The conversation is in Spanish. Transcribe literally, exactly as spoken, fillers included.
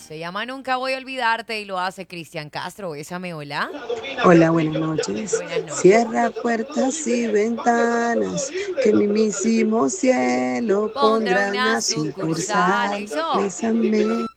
Se llama Nunca voy a olvidarte y lo hace Cristian Castro. Bésame, hola. Hola, buenas noches. Buenas noches. Cierra puertas y ventanas, que mi mismísimo cielo Pondrá pondrá una una sucursal. sucursal. Eso. Bésame.